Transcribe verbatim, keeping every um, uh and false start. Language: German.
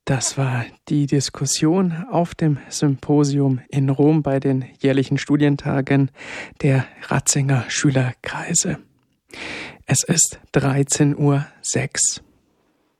Das war die Diskussion auf dem Symposium in Rom bei den jährlichen Studientagen der Ratzinger Schülerkreise. Es ist dreizehn Uhr sechs.